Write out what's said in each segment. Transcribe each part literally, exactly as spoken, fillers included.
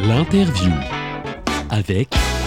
L'interview avec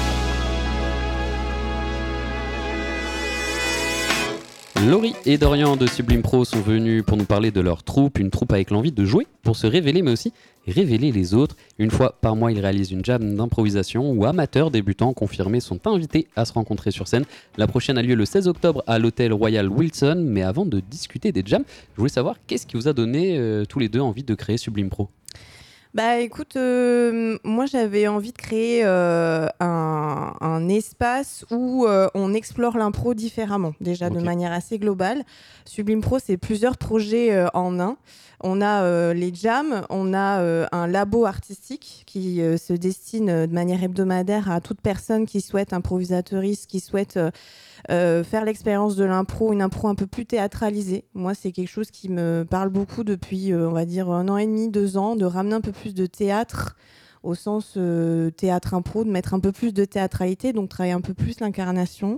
Laurie et Dorian de Sublime Pro sont venus pour nous parler de leur troupe, une troupe avec l'envie de jouer pour se révéler mais aussi révéler les autres. Une fois par mois, ils réalisent une jam d'improvisation où amateurs, débutants, confirmés sont invités à se rencontrer sur scène. La prochaine a lieu le seize octobre à l'hôtel Royal Wilson. Mais avant de discuter des jams, je voulais savoir qu'est-ce qui vous a donné euh, tous les deux envie de créer Sublime Pro ? Bah écoute, euh, moi j'avais envie de créer euh, un, un espace où euh, on explore l'impro différemment, déjà okay. de manière assez globale. Sublime Pro, c'est plusieurs projets euh, en un. On a euh, les jams, on a euh, un labo artistique qui euh, se destine euh, de manière hebdomadaire à toute personne qui souhaite, improvisatrice, qui souhaite euh, euh, faire l'expérience de l'impro, une impro un peu plus théâtralisée. Moi, c'est quelque chose qui me parle beaucoup depuis, euh, on va dire, un an et demi, deux ans, de ramener un peu plus de théâtre au sens euh, théâtre impro, de mettre un peu plus de théâtralité, donc travailler un peu plus l'incarnation,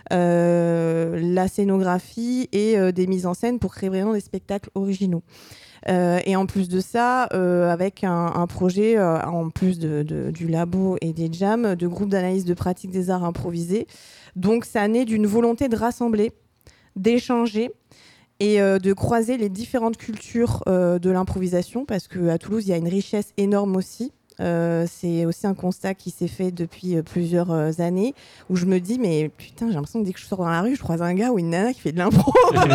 euh, la scénographie et euh, des mises en scène pour créer vraiment des spectacles originaux. Euh, et en plus de ça, euh, avec un, un projet, euh, en plus de, de, du labo et des jams, de groupe d'analyse de pratique des arts improvisés. Donc ça naît d'une volonté de rassembler, d'échanger et euh, de croiser les différentes cultures euh, de l'improvisation, parce qu'à Toulouse, il y a une richesse énorme aussi. Euh, c'est aussi un constat qui s'est fait depuis euh, plusieurs euh, années où je me dis mais putain, j'ai l'impression que dès que je sors dans la rue je croise un gars ou une nana qui fait de l'impro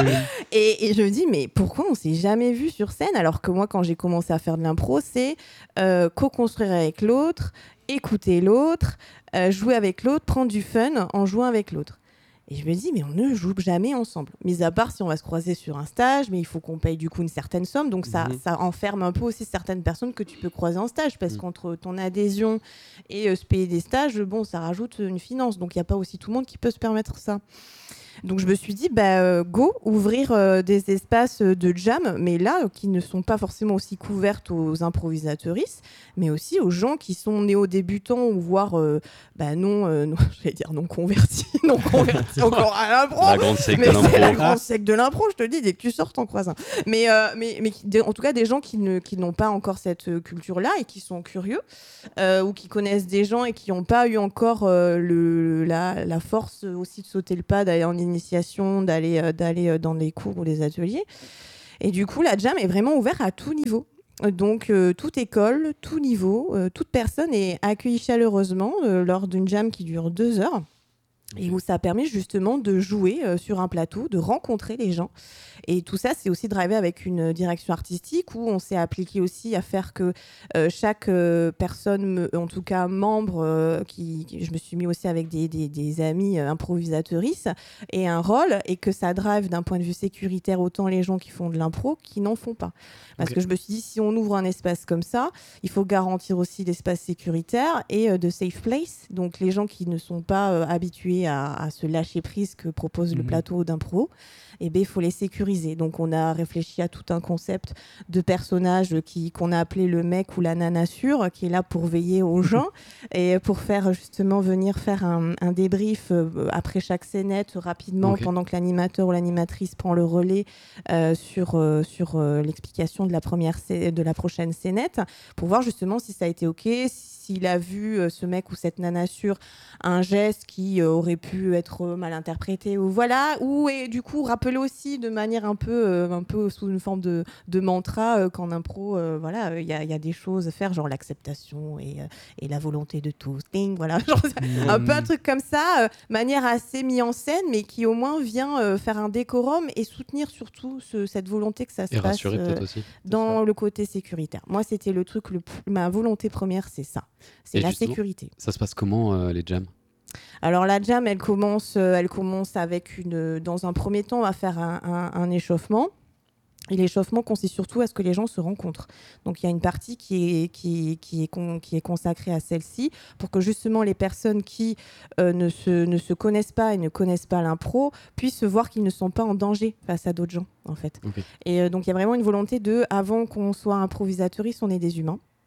et, et je me dis mais pourquoi on s'est jamais vu sur scène, alors que moi quand j'ai commencé à faire de l'impro c'est euh, co-construire avec l'autre, écouter l'autre, euh, jouer avec l'autre, prendre du fun en jouant avec l'autre. Et je me dis, mais on ne joue jamais ensemble. Mis à part si on va se croiser sur un stage, mais il faut qu'on paye du coup une certaine somme. Donc ça, mmh. ça enferme un peu aussi certaines personnes que tu peux croiser en stage. Parce mmh. qu'entre ton adhésion et euh, se payer des stages, bon, ça rajoute une finance. Donc il n'y a pas aussi tout le monde qui peut se permettre ça. Donc je me suis dit, bah, euh, go, ouvrir euh, des espaces de jam, mais là, euh, qui ne sont pas forcément aussi couvertes aux improvisatrices, mais aussi aux gens qui sont néo-débutants ou voire, euh, bah, non, euh, non, j'allais dire non convertis, non convertis encore à l'impro. La grande secte mais de l'impro. C'est la grande secte de l'impro, je te le dis, dès que tu sors, t'en croises un. Mais, euh, mais, mais qui, en tout cas, des gens qui, ne, qui n'ont pas encore cette euh, culture-là et qui sont curieux, euh, ou qui connaissent des gens et qui n'ont pas eu encore euh, le, la, la force aussi de sauter le pas, d'aller en initiation, d'aller, euh, d'aller dans les cours ou les ateliers. Et du coup, la jam est vraiment ouverte à tout niveau. Donc, euh, toute école, tout niveau, euh, toute personne est accueillie chaleureusement euh, lors d'une jam qui dure deux heures et où ça permet justement de jouer euh, sur un plateau, de rencontrer les gens. Et tout ça, c'est aussi drivé avec une direction artistique où on s'est appliqué aussi à faire que euh, chaque euh, personne, me, en tout cas membre, euh, qui, qui, je me suis mis aussi avec des, des, des amis euh, improvisatrices, ait un rôle et que ça drive d'un point de vue sécuritaire autant les gens qui font de l'impro qui n'en font pas. Parce okay. que je me suis dit, si on ouvre un espace comme ça, il faut garantir aussi l'espace sécuritaire et euh, de safe place. Donc les gens qui ne sont pas euh, habitués à, à se lâcher prise que propose mmh. le plateau d'impro, eh ben, il faut les sécuriser. Donc, on a réfléchi à tout un concept de personnage qui, qu'on a appelé le mec ou la nana sûre, qui est là pour veiller aux gens et pour faire justement venir faire un, un débrief euh, après chaque scénette rapidement okay. pendant que l'animateur ou l'animatrice prend le relais euh, sur, euh, sur euh, l'explication de la, première scé- de la prochaine scénette pour voir justement si ça a été OK, s'il a vu euh, ce mec ou cette nana sûre un geste qui euh, aurait pu être mal interprété ou voilà, ou et du coup rappeler aussi de manière un peu, euh, un peu sous une forme de, de mantra euh, qu'en impro, euh, voilà, il euh, y, y a des choses à faire, genre l'acceptation et, euh, et la volonté de tous, ding, voilà, genre, mmh. un peu un truc comme ça, euh, manière assez mis en scène, mais qui au moins vient euh, faire un décorum et soutenir surtout ce, cette volonté que ça se et passe euh, aussi, dans le côté sécuritaire. Moi, c'était le truc, le, ma volonté première, c'est ça, c'est et la sécurité. Ça se passe comment euh, les jams ? Alors la jam, elle commence, euh, elle commence avec une, dans un premier temps, on va faire un, un, un échauffement. Et l'échauffement consiste surtout à ce que les gens se rencontrent. Donc il y a une partie qui est, qui, qui est, con, qui est consacrée à celle-ci pour que justement les personnes qui euh, ne, se, ne se connaissent pas et ne connaissent pas l'impro puissent voir qu'ils ne sont pas en danger face à d'autres gens, en fait. Okay. Et euh, donc il y a vraiment une volonté de, avant qu'on soit improvisatrice, on est des humains.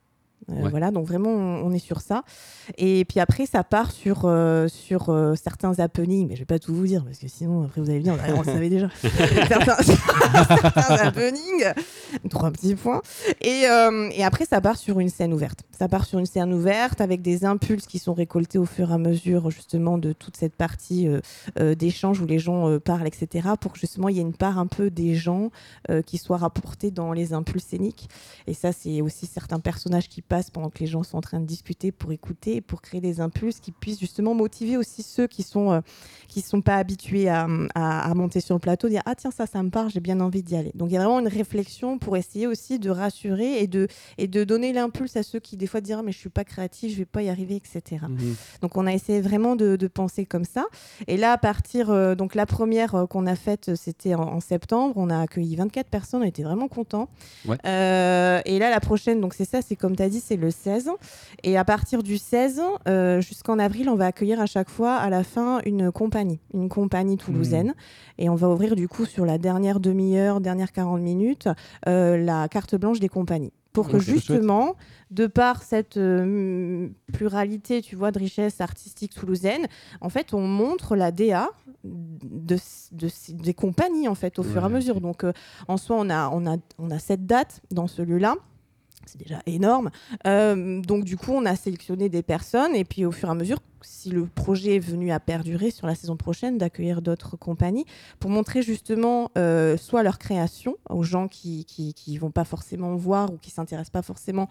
Euh, Ouais. Voilà, donc vraiment, on, on est sur ça. Et puis après, ça part sur, euh, sur euh, certains happenings, mais je vais pas tout vous dire, parce que sinon, après, vous allez dire, on le savait déjà. certains, certains happenings, trois petits points. Et, euh, et après, ça part sur une scène ouverte. Ça part sur une scène ouverte avec des impulses qui sont récoltés au fur et à mesure, justement, de toute cette partie euh, euh, d'échange où les gens euh, parlent, et cetera, pour que justement, il y ait une part un peu des gens euh, qui soient rapportés dans les impulses scéniques. Et ça, c'est aussi certains personnages qui passent pendant que les gens sont en train de discuter pour écouter, pour créer des impulses qui puissent justement motiver aussi ceux qui sont euh, qui sont pas habitués à, à, à monter sur le plateau, dire ah tiens ça ça me parle, j'ai bien envie d'y aller. Donc il y a vraiment une réflexion pour essayer aussi de rassurer et de et de donner l'impulse à ceux qui des fois diront ah, mais je suis pas créatif, je vais pas y arriver, et cetera. Mmh. Donc on a essayé vraiment de, de penser comme ça. Et là à partir euh, donc la première euh, qu'on a faite c'était en, en septembre, on a accueilli vingt-quatre personnes, on était vraiment contents. Ouais. Euh, et là la prochaine donc c'est ça, c'est comme tu as dit, c'est le seize. Et à partir du seize euh, jusqu'en avril, on va accueillir à chaque fois à la fin une compagnie, une compagnie toulousaine. Mmh. Et on va ouvrir du coup sur la dernière demi-heure, dernière quarante minutes, euh, la carte blanche des compagnies. Pour que okay, justement, de par cette euh, pluralité, tu vois, de richesse artistique toulousaine, en fait, on montre la D A de, de, de, des compagnies en fait au ouais, fur et à mesure. Okay. Donc, euh, en soi, on a, on a, on a sept dates dans ce lieu-là. C'est déjà énorme. Euh, donc, du coup, on a sélectionné des personnes et puis au fur et à mesure, si le projet est venu à perdurer sur la saison prochaine, d'accueillir d'autres compagnies pour montrer justement euh, soit leur création aux gens qui qui qui vont pas forcément voir ou qui s'intéressent pas forcément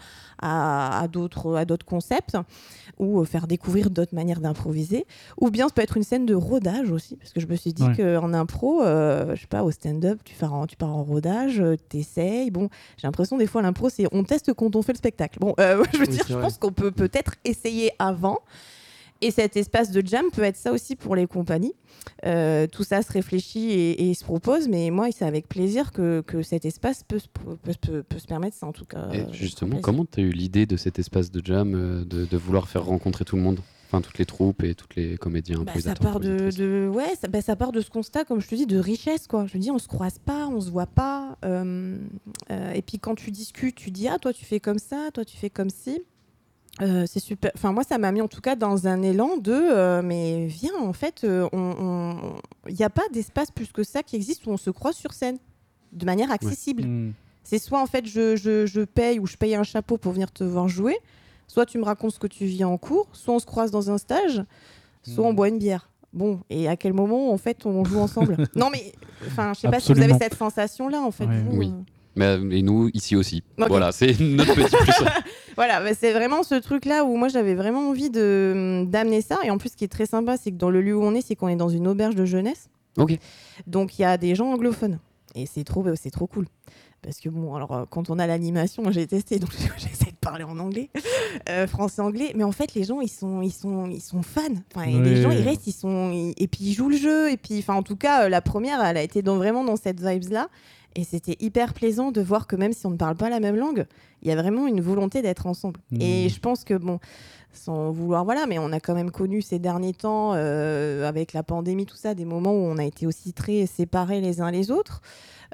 à, à d'autres à d'autres concepts, ou faire découvrir d'autres manières d'improviser, ou bien ça peut être une scène de rodage aussi, parce que je me suis dit ouais. qu'en impro, euh, je sais pas, au stand-up, tu pars en, tu pars en rodage, euh, t'essayes. Bon, j'ai l'impression des fois l'impro c'est on teste quand on fait le spectacle. Bon, euh, je veux oui, dire, je vrai. pense qu'on peut peut-être essayer avant. Et cet espace de jam peut être ça aussi pour les compagnies. Euh, tout ça se réfléchit et, et se propose, mais moi, c'est avec plaisir que, que cet espace peut, peut, peut, peut se permettre ça, en tout cas. Et justement, comment tu as eu l'idée de cet espace de jam, de, de vouloir faire rencontrer tout le monde ? Enfin, toutes les troupes et tous les comédiens, bah, ça part de, de ouais, ça, bah, ça part de ce constat, comme je te dis, de richesse, quoi. Je dis, on se croise pas, on se voit pas. Euh, euh, et puis quand tu discutes, tu dis, ah, toi, tu fais comme ça, toi, tu fais comme ci. Euh, c'est super. Enfin, moi, ça m'a mis en tout cas dans un élan de euh, mais viens, en fait, il euh, n'y a pas d'espace plus que ça qui existe où on se croise sur scène de manière accessible. Ouais. Mmh. C'est soit en fait je, je, je paye ou je paye un chapeau pour venir te voir jouer, soit tu me racontes ce que tu vis en cours, soit on se croise dans un stage, soit mmh. on boit une bière. Bon, et à quel moment en fait on joue ensemble ? Non mais, enfin, je sais pas si vous avez cette sensation là en fait. Ouais. Vous, oui. Euh... Mais, et nous, ici aussi. Okay. Voilà, c'est notre petit plus. Voilà, bah c'est vraiment ce truc-là où moi, j'avais vraiment envie de, d'amener ça. Et en plus, ce qui est très sympa, c'est que dans le lieu où on est, c'est qu'on est dans une auberge de jeunesse. Ok. Donc, il y a des gens anglophones. Et c'est trop, c'est trop cool. Parce que bon, alors, quand on a l'animation, moi, j'ai testé, donc j'essaie de parler en anglais, euh, français-anglais. Mais en fait, les gens, ils sont, ils sont, ils sont fans. Enfin, oui. Les gens, ils restent, ils sont... Ils, et puis, ils jouent le jeu. Et puis, enfin, en tout cas, la première, elle a été dans, vraiment dans cette vibes-là. Et c'était hyper plaisant de voir que même si on ne parle pas la même langue, il y a vraiment une volonté d'être ensemble. Mmh. Et je pense que, bon, sans vouloir, voilà, mais on a quand même connu ces derniers temps, euh, avec la pandémie, tout ça, des moments où on a été aussi très séparés les uns les autres.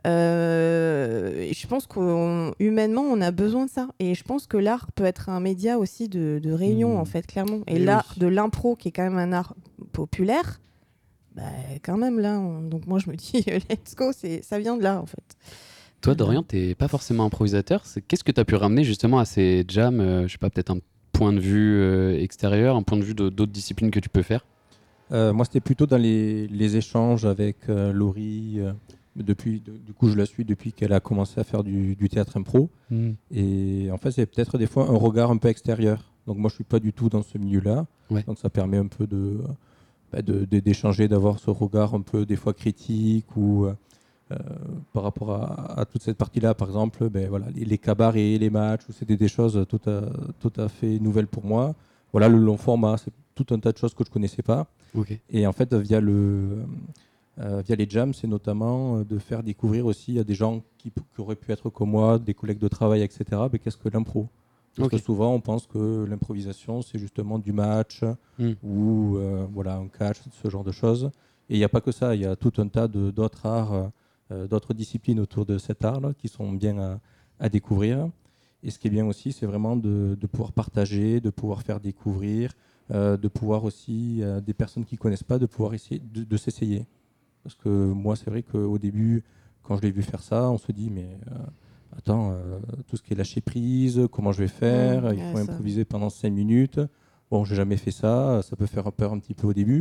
Euh, et je pense qu'humainement, on a besoin de ça. Et je pense que l'art peut être un média aussi de, de réunion, mmh. en fait, clairement. Et, et l'art oui. de l'impro, qui est quand même un art populaire, bah, quand même là, on... donc moi je me dis let's go, c'est... ça vient de là en fait. Toi Dorian, t'es pas forcément improvisateur, c'est... qu'est-ce que tu as pu ramener justement à ces jams, euh, je sais pas, peut-être un point de vue euh, extérieur, un point de vue de, d'autres disciplines que tu peux faire? euh, Moi c'était plutôt dans les, les échanges avec euh, Laurie, euh, depuis, de, du coup je la suis depuis qu'elle a commencé à faire du, du théâtre impro, mmh. et en fait c'est peut-être des fois un regard un peu extérieur, donc moi je suis pas du tout dans ce milieu-là, ouais. donc ça permet un peu de... Bah de, de, d'échanger, d'avoir ce regard un peu des fois critique ou euh, par rapport à, à toute cette partie-là, par exemple, ben voilà, les, les cabarets, les matchs, c'était des choses tout à, tout à fait nouvelles pour moi. Voilà, le long format, c'est tout un tas de choses que je ne connaissais pas. Okay. Et en fait, via, le, euh, via les jams, c'est notamment de faire découvrir aussi à des gens qui, qui auraient pu être comme moi, des collègues de travail, et cetera, ben, qu'est-ce que l'impro ? Parce okay. que souvent, on pense que l'improvisation, c'est justement du match mm. ou euh, voilà, un catch, ce genre de choses. Et il n'y a pas que ça. Il y a tout un tas de, d'autres arts, euh, d'autres disciplines autour de cet art-là qui sont bien à, à découvrir. Et ce qui est bien aussi, c'est vraiment de, de pouvoir partager, de pouvoir faire découvrir, euh, de pouvoir aussi, euh, des personnes qui ne connaissent pas, de pouvoir essayer de, de s'essayer. Parce que moi, c'est vrai qu'au début, quand je l'ai vu faire ça, on se dit, mais euh, attends, euh, tout ce qui est lâcher prise, comment je vais faire, mmh, il faut ouais, improviser pendant cinq minutes. Bon, je n'ai jamais fait ça, ça peut faire peur un petit peu au début.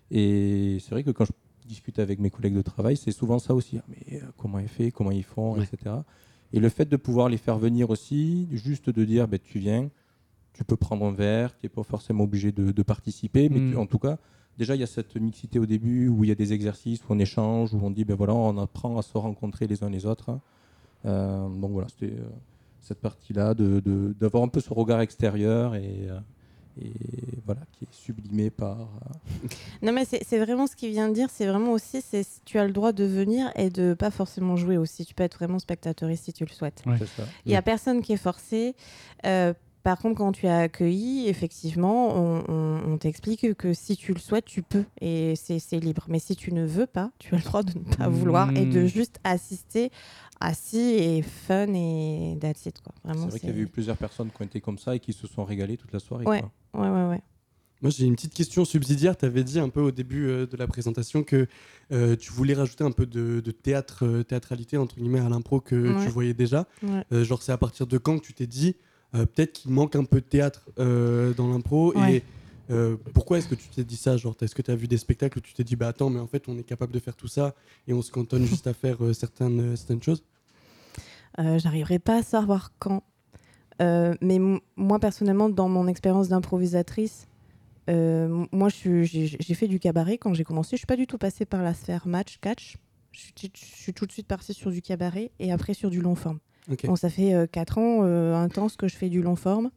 Et c'est vrai que quand je discute avec mes collègues de travail, c'est souvent ça aussi. Ah, mais euh, comment ils font, comment ils font, ouais. et cetera. Et le fait de pouvoir les faire venir aussi, juste de dire, bah, tu viens, tu peux prendre un verre, tu n'es pas forcément obligé de, de participer, mais mmh. tu, en tout cas, déjà, il y a cette mixité au début où il y a des exercices, où on échange, où on dit, ben voilà, on apprend à se rencontrer les uns les autres. Euh, donc voilà, c'était euh, cette partie-là, de, de, d'avoir un peu ce regard extérieur et, euh, et voilà, qui est sublimé par... Euh... Non mais c'est, c'est vraiment ce qu'il vient de dire, c'est vraiment aussi, c'est, tu as le droit de venir et de pas forcément jouer aussi, tu peux être vraiment spectateuriste si tu le souhaites. Ouais. C'est ça. Il n'y a personne qui est forcé. Euh, Par contre, quand tu as accueilli, effectivement, on, on, on t'explique que si tu le souhaites, tu peux et c'est, c'est libre. Mais si tu ne veux pas, tu as le droit de ne pas vouloir mmh. et de juste assister assis et fun et that's it, quoi. Vraiment, c'est vrai c'est... qu'il y avait eu plusieurs personnes qui ont été comme ça et qui se sont régalées toute la soirée. Ouais, quoi. ouais, ouais, ouais. Moi, j'ai une petite question subsidiaire. Tu avais dit un peu au début euh, de la présentation que euh, tu voulais rajouter un peu de, de théâtre, euh, théâtralité, entre guillemets, à l'impro que ouais. tu voyais déjà. Ouais. Euh, genre, c'est à partir de quand que tu t'es dit euh, peut-être qu'il manque un peu de théâtre euh, dans l'impro ouais. et euh, pourquoi est-ce que tu t'es dit ça? Genre, est-ce que tu as vu des spectacles où tu t'es dit bah attends, mais en fait, on est capable de faire tout ça et on se cantonne juste à faire euh, certaines, euh, certaines choses? euh, J'arriverai pas à savoir quand. Euh, mais m- moi, personnellement, dans mon expérience d'improvisatrice, Euh, moi, je suis, j'ai, j'ai fait du cabaret quand j'ai commencé. Je suis pas du tout passée par la sphère match, catch. Je suis, je suis tout de suite partie sur du cabaret et après sur du long forme. Okay. Bon, ça fait euh, quatre ans euh, intense que je fais du long forme.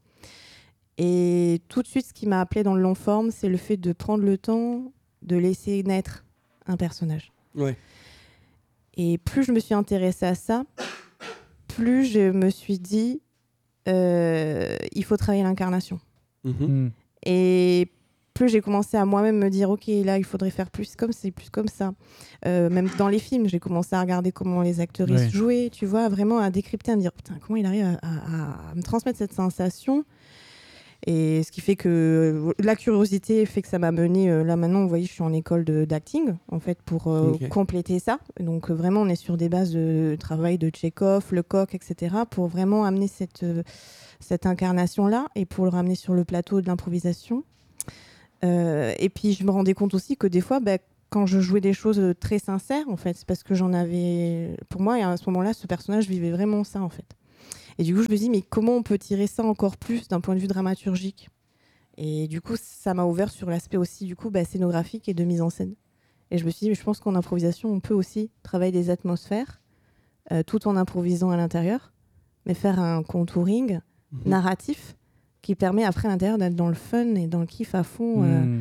Et tout de suite, ce qui m'a appelée dans le long forme, c'est le fait de prendre le temps de laisser naître un personnage. Ouais. Et plus je me suis intéressée à ça, plus je me suis dit, euh, il faut travailler l'incarnation. Mm-hmm. Mm. Et plus j'ai commencé à moi-même me dire ok, là il faudrait faire plus comme c'est plus comme ça. Euh, même dans les films, j'ai commencé à regarder comment les actrices ouais. jouaient, tu vois, vraiment à décrypter, à me dire putain comment il arrive à, à, à me transmettre cette sensation. Et ce qui fait que la curiosité fait que ça m'a menée euh, là maintenant, vous voyez, je suis en école de, d'acting en fait pour euh, okay. compléter ça. Donc euh, vraiment on est sur des bases de travail de Tchekhov, Lecoq, et cetera pour vraiment amener cette euh, cette incarnation-là et pour le ramener sur le plateau de l'improvisation. Euh, et puis, je me rendais compte aussi que des fois, bah, quand je jouais des choses très sincères, en fait, c'est parce que j'en avais... Pour moi, à ce moment-là, ce personnage vivait vraiment ça, en fait. Et du coup, je me dis, mais comment on peut tirer ça encore plus d'un point de vue dramaturgique? Et du coup, ça m'a ouvert sur l'aspect aussi, du coup, bah, scénographique et de mise en scène. Et je me suis dit, mais je pense qu'en improvisation, on peut aussi travailler des atmosphères euh, tout en improvisant à l'intérieur, mais faire un contouring narratif qui permet après à l'intérieur d'être dans le fun et dans le kiff à fond mmh. euh,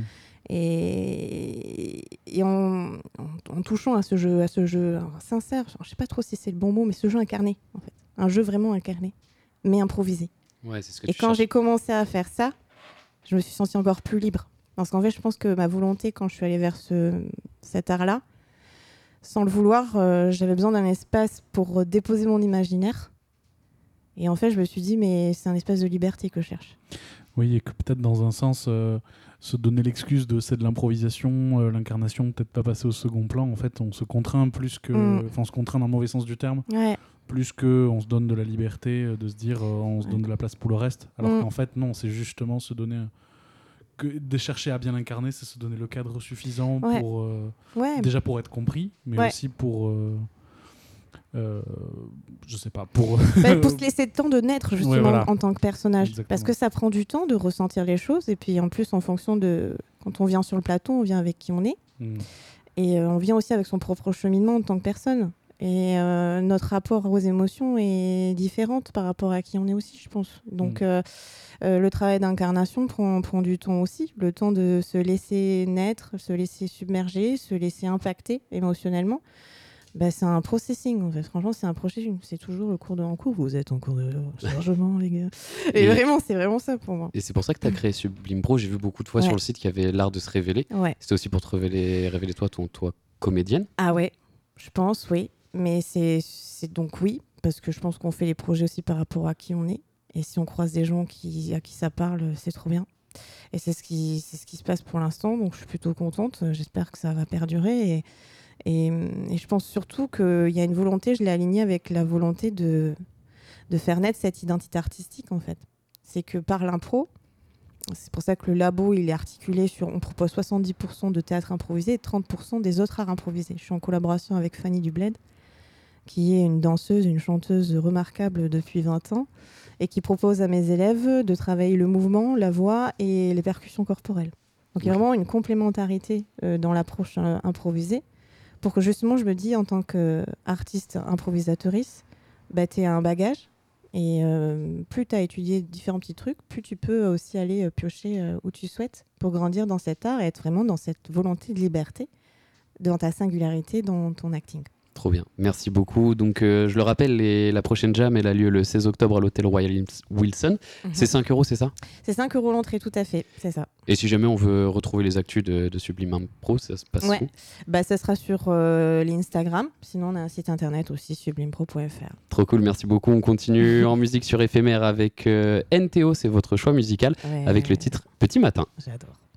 et, et en, en, en touchant à ce jeu, à ce jeu alors, sincère, je sais pas trop si c'est le bon mot, mais ce jeu incarné en fait, un jeu vraiment incarné mais improvisé. Ouais, c'est ce que et tu quand cherches. J'ai commencé à faire ça, je me suis sentie encore plus libre parce qu'en fait je pense que ma volonté quand je suis allée vers ce, cet art là, sans le vouloir, euh, j'avais besoin d'un espace pour déposer mon imaginaire. Et en fait, je me suis dit, mais c'est un espace de liberté que je cherche. Oui, et que peut-être dans un sens, euh, se donner l'excuse de c'est de l'improvisation, euh, l'incarnation, peut-être pas passer au second plan. En fait, on se contraint plus que... Enfin, mm. on se contraint dans le mauvais sens du terme. Ouais. Plus qu'on se donne de la liberté, euh, de se dire, euh, on se ouais. donne de la place pour le reste. Alors mm. qu'en fait, non, c'est justement se donner... Euh, que de chercher à bien incarner, c'est se donner le cadre suffisant ouais. pour... Euh, ouais. Déjà pour être compris, mais ouais. aussi pour... Euh, Euh, je sais pas, pour... bah, pour se laisser le temps de naître justement ouais, voilà. en tant que personnage. Exactement. Parce que ça prend du temps de ressentir les choses et puis en plus en fonction de... Quand on vient sur le plateau, on vient avec qui on est mm. et euh, on vient aussi avec son propre cheminement en tant que personne et euh, notre rapport aux émotions est différent par rapport à qui on est aussi, je pense. Donc mm. euh, euh, le travail d'incarnation prend, prend du temps aussi, le temps de se laisser naître, se laisser submerger, se laisser impacter émotionnellement. Bah, c'est un processing en fait. Franchement, c'est un processing. C'est toujours le cours de en cours. Vous êtes en cours de chargement, les gars. Et, et vraiment, c'est vraiment ça pour moi. Et c'est pour ça que tu as créé Sublime Pro. J'ai vu beaucoup de fois ouais. sur le site qu'il y avait l'art de se révéler. Ouais. C'était aussi pour te révéler, révéler toi, ton, toi, comédienne. Ah ouais, je pense, oui. Mais c'est, c'est donc oui, parce que je pense qu'on fait les projets aussi par rapport à qui on est. Et si on croise des gens qui, à qui ça parle, c'est trop bien. Et c'est ce qui, c'est ce qui se passe pour l'instant, donc je suis plutôt contente. J'espère que ça va perdurer. Et, et, et je pense surtout qu'il y a une volonté, je l'ai alignée avec la volonté de, de faire naître cette identité artistique, en fait. C'est que par l'impro, c'est pour ça que le labo, il est articulé sur... On propose soixante-dix pour cent de théâtre improvisé et trente pour cent des autres arts improvisés. Je suis en collaboration avec Fanny Dubled, qui est une danseuse, une chanteuse remarquable depuis vingt ans, et qui propose à mes élèves de travailler le mouvement, la voix et les percussions corporelles. Donc il y a vraiment une complémentarité euh, dans l'approche euh, improvisée, pour que justement je me dis en tant qu'artiste improvisatrice, bah, tu as un bagage, et euh, plus tu as étudié différents petits trucs, plus tu peux aussi aller euh, piocher euh, où tu souhaites pour grandir dans cet art et être vraiment dans cette volonté de liberté, dans ta singularité, dans ton acting. Trop bien, merci beaucoup. Donc, euh, je le rappelle, les, la prochaine jam, elle a lieu le seize octobre à l'hôtel Royal Wilson. Mm-hmm. C'est cinq euros, c'est ça ? C'est cinq euros l'entrée, tout à fait, c'est ça. Et si jamais on veut retrouver les actus de, de Sublime Impro, ça se passe ouais. où ? Bah, ça sera sur euh, l'Instagram. Sinon, on a un site internet aussi, sublime pro point f r. Trop cool, merci beaucoup. On continue en musique sur éphémère avec euh, N T O, c'est votre choix musical, ouais. avec le titre Petit Matin. J'adore.